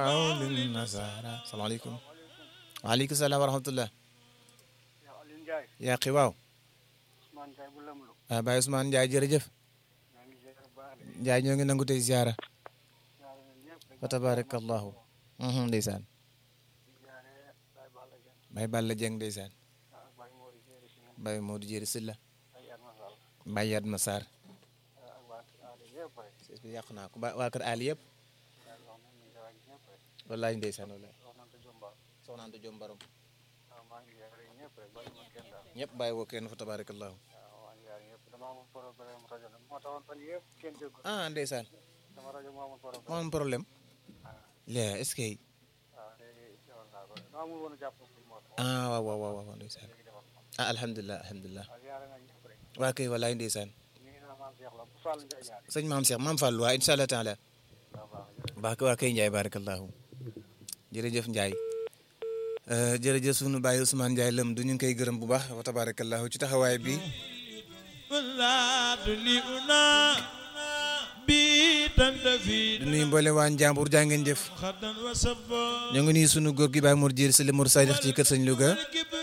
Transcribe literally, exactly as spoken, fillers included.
awlin nasara salaamaaleykum waaleykum salaam wa rahmatullah yaa xi waaw ah Baye Ousmane Ndiaye jërëjëf Ndiaye ñoo ngi nangu tey ziara wa tabarakallahu ndeysaan Baye Balla Dieng ndeysaan Baye Modou Jeri Silla Baye Yadma Sarr bi yàq naa ko waa kër Ali yëpp wallaay ndeysaan wallaay soxna Anta Diom Barom ñëpp bàyyi woo kenn fa tabarakallahu ah ndeysaan moo am problème la est-ce que ah waaw waaw waaw waaw ndeysaan ah alhamdulilah alhamdulilah waa kay wallaay ndeysaan sëñ maam Cheikh maam Fall waa incha allah taala baax waa kay Ndiaye barakallahu jërëjëf Ndiaye jërëjëf sunu baay Ousmane Ndiaye lëm du ñu ngi koy gërëm bu baax wa tabarakallahu ci taxawaay bi du nuyu mboole waa Njàmbur jaa ngeen jëf ñoo ngi nuyu sunu góor gi Baye Mor Diir Sële Mor Sadix ci kër sëñ Louga